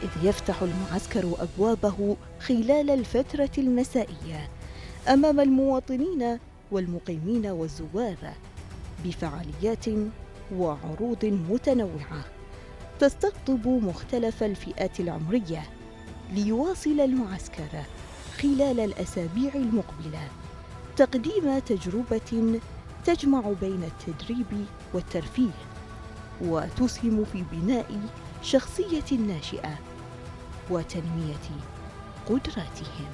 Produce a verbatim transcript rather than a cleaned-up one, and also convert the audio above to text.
إذ يفتح المعسكر أبوابه خلال الفترة المسائية أمام المواطنين والمقيمين والزوار بفعاليات وعروض متنوعة تستقطب مختلف الفئات العمرية، ليواصل المعسكر خلال الأسابيع المقبلة تقديم تجربة تجمع بين التدريب والترفيه، وتسهم في بناء شخصية ناشئة وتنمية قدراتهم.